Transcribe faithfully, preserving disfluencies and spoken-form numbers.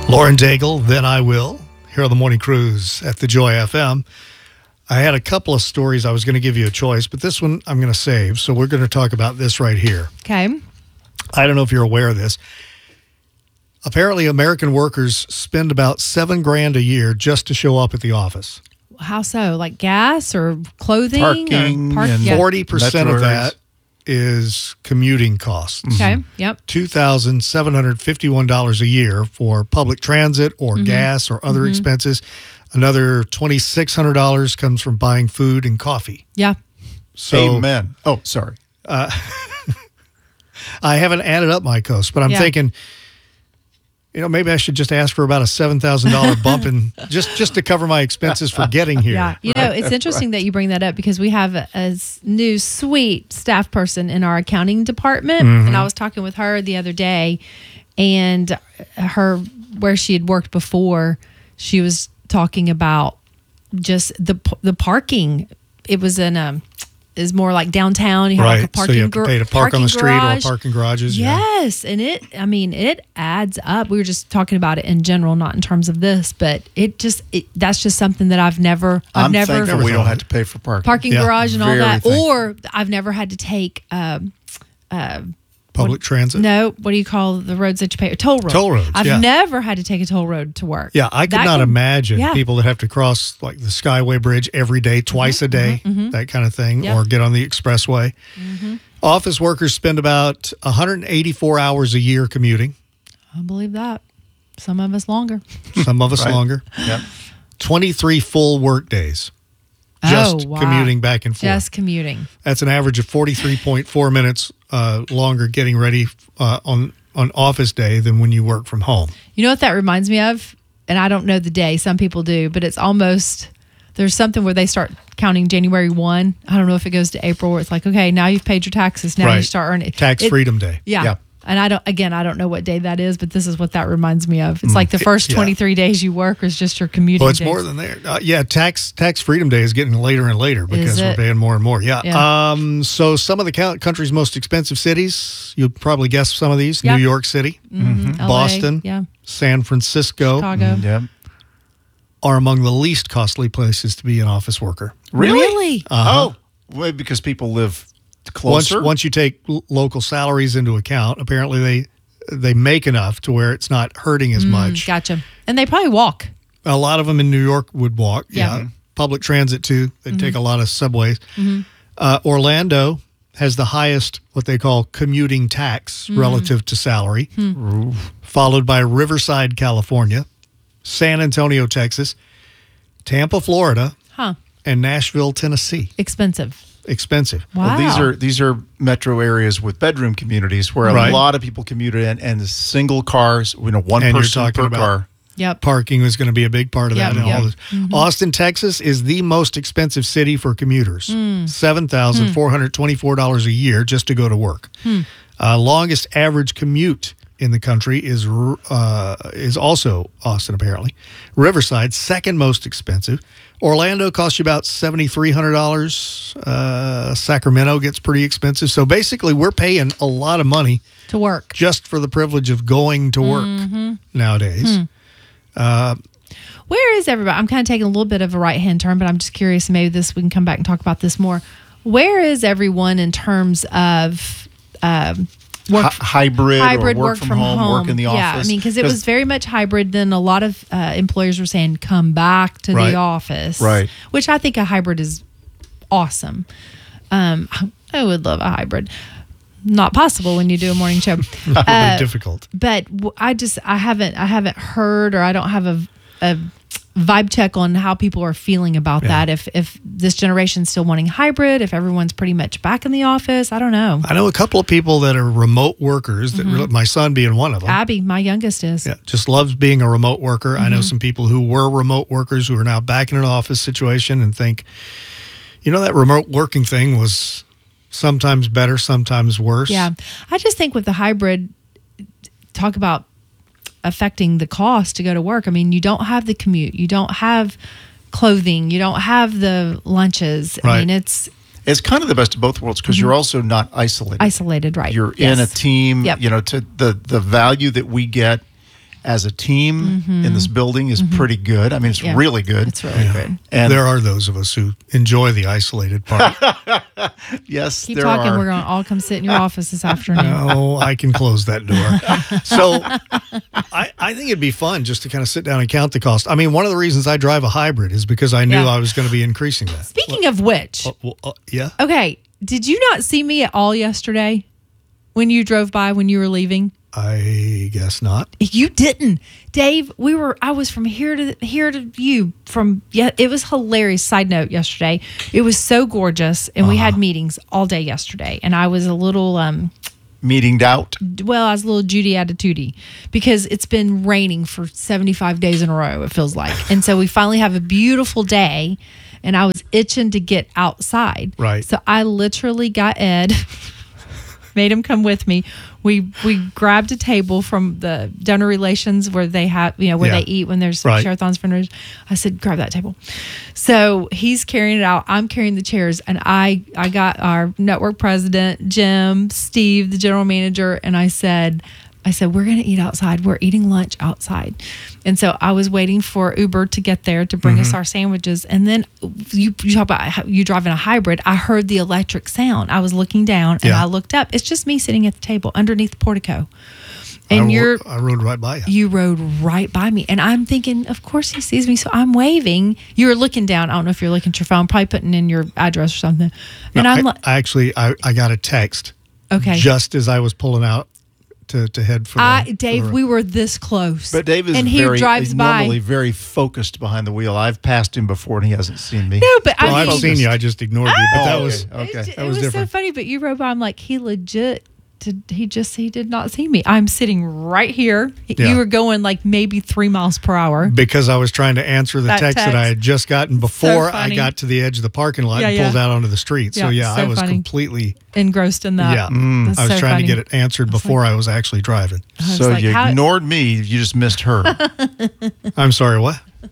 Lauren Daigle, Then I Will, here on the Morning Cruise at the Joy F M. I had a couple of stories I was going to give you a choice, but this one I'm going to save. So we're going to talk about this right here. Okay. I don't know if you're aware of this. Apparently, American workers spend about seven grand a year just to show up at the office. How so? Like gas or clothing? Parking or park- and yeah. forty percent Metro of that areas. is commuting costs. Okay. Yep. two thousand seven hundred fifty-one dollars a year for public transit or Mm-hmm. gas or other expenses. Another two thousand six hundred dollars comes from buying food and coffee. Yeah. So Amen. Oh, sorry. I haven't added up my costs, but I'm Yeah. thinking, you know, maybe I should just ask for about a seven thousand dollars bump and just, just to cover my expenses for getting here. Yeah. You know, it's interesting that you bring that up because we have a, a s- new sweet staff person in our accounting department. And I was talking with her the other day, and her, where she had worked before, she was talking about just the the parking. It was in a, is more like downtown. You have Right. like a parking So you have to gar- pay to park on parking the street garage. or parking garages. Yeah. Yes, and it, I mean, it adds up. We were just talking about it in general, not in terms of this, but it just, it, that's just something that I've never, I've I'm never, thankful we don't have to pay for parking. parking Yeah, garage and all very that, thankful. or I've never had to take, um, uh, Public transit. no, what do you call the roads that you pay? A toll road. Toll roads, I've yeah. never had to take a toll road to work. Yeah, I could That not can- imagine yeah. people that have to cross like the Skyway Bridge every day, twice a day, that kind of thing, Yep. or get on the expressway. Office workers spend about one hundred eighty-four hours a year commuting, I believe that. Some of us longer. some of us Right. longer. Yep. twenty-three full work days just Oh, wow. commuting back and forth. Just commuting. That's an average of forty-three point four minutes uh, longer getting ready uh, on, on office day than when you work from home. You know what that reminds me of? And I don't know the day. Some people do, but it's almost, there's something where they start counting January first. I don't know if it goes to April where it's like, okay, now you've paid your taxes. Now you Right. start earning. Tax It- Freedom Day. Yeah. Yeah. And I don't, again, I don't know what day that is, but this is what that reminds me of. It's like the first yeah. twenty-three days you work is just your commuting Well, it's days. more than there. Uh, yeah, tax tax freedom day is getting later and later because we're it? paying more and more. Yeah. Yeah. Um. So some of the count- country's most expensive cities, you'll probably guess some of these: Yeah. New York City, L A, Boston, Yeah. San Francisco Chicago. Yep. are among the least costly places to be an office worker. Really? Really? Oh, well, because people live Once closer. once you take l- local salaries into account, apparently they they make enough to where it's not hurting as much. Gotcha. And they probably walk. A lot of them in New York would walk. Yeah. Yeah. Public transit, too. They take a lot of subways. Uh, Orlando has the highest, what they call commuting tax relative to salary, followed by Riverside, California, San Antonio, Texas, Tampa, Florida, Huh. and Nashville, Tennessee. Expensive. Expensive. Wow. Well, these are these are metro areas with bedroom communities where a Right. lot of people commute in, and the single cars, you know, one And you're person talking per about- car. Yep. Parking is going to be a big part of Yep, that. And yep. all this. Austin, Texas is the most expensive city for commuters. seven thousand four hundred twenty-four dollars a year just to go to work. Uh, longest average commute in the country is uh, is also Austin, apparently. Riverside, second most expensive. Orlando costs you about seven thousand three hundred dollars. Uh, Sacramento gets pretty expensive. So basically, we're paying a lot of money To work. just for the privilege of going to work nowadays. Where is everybody? I'm kind of taking a little bit of a right hand turn, but I'm just curious. Maybe this we can come back and talk about this more. Where is everyone in terms of um, work? Hy- hybrid, hybrid or work, from, home, work in the office. Yeah, I mean, because it was very much hybrid. Then a lot of uh, employers were saying, "Come back to Right. the office," Right. Which I think a hybrid is awesome. Um, I would love a hybrid. Not possible when you do a morning show. Probably Uh, difficult. but w- I just I haven't I haven't heard, or I don't have a, a vibe check on how people are feeling about Yeah. that. If if this generation's still wanting hybrid, if everyone's pretty much back in the office, I don't know. I know a couple of people that are remote workers, that really, my son being one of them. Abby, my youngest, is. Yeah, just loves being a remote worker. I know some people who were remote workers who are now back in an office situation and think, you know, that remote working thing was sometimes better, sometimes worse. Yeah, I just think with the hybrid, talk about affecting the cost to go to work. I mean, you don't have the commute, you don't have clothing, you don't have the lunches. I Right. mean, it's It's kind of the best of both worlds because you're also not isolated. isolated, right? You're Yes. in a team. Yep. You know, to the the value that we get as a team in this building is pretty good. I mean, it's Yeah. really good. It's really good. And there are those of us who enjoy the isolated part. yes, Keep there talking. are. We're going to all come sit in your office this afternoon. No, I can close that door. So I, I think it'd be fun just to kind of sit down and count the cost. I mean, one of the reasons I drive a hybrid is because I knew Yeah. I was going to be increasing that. Speaking of which, Uh, well, uh, yeah. okay, did you not see me at all yesterday when you drove by when you were leaving? I guess not. You didn't, Dave. We were. I was from here to here to you. From yeah, it was hilarious. Side note: yesterday, it was so gorgeous, and we had meetings all day yesterday. And I was a little, um, Meetinged out. well, I was a little Judy attitudey because it's been raining for seventy-five days in a row. It feels like, and so we finally have a beautiful day, and I was itching to get outside. Right. So I literally got Ed. Made him come with me. We we grabbed a table from the donor relations where they have, you know, where Yeah. they eat when there's Right. share-a-thons fundraisers. I said, grab that table. So he's carrying it out. I'm carrying the chairs, and I I got our network president, Jim, Steve, the general manager, and I said. I said, we're going to eat outside. We're eating lunch outside. And so I was waiting for Uber to get there to bring Mm-hmm. us our sandwiches. And then you, you talk about how you driving a hybrid. I heard the electric sound. I was looking down and Yeah. I looked up. It's just me sitting at the table underneath the portico. I, And wo- you're, I rode right by you. you rode right by me. And I'm thinking, of course he sees me. So I'm waving. You were looking down. I don't know if you're looking at your phone, probably putting in your address or something. And No, I'm I, like, I actually, I, I got a text okay. just as I was pulling out to, to head for the, I, for Dave, the- we were this close. But Dave is and he very, drives he's by. normally very focused behind the wheel. I've passed him before and he hasn't seen me. No, but Well, I I've mean, seen you. I just ignored you. But Oh, that okay. was Okay. It, that it was was, so different. funny, but you rode by. I'm like, he legit. Did, he just he did not see me. I'm sitting right here. Yeah. You were going like maybe three miles per hour. because I was trying to answer the That text, that text. I had just gotten before I funny. got to the edge of the parking lot Yeah, and yeah. pulled out onto the street. So Yeah, yeah, so I was funny. completely Engrossed in that. yeah. That's I was so trying funny. to get it answered before I was actually driving. I was So like, you how- ignored me. You just missed her. I'm sorry, what?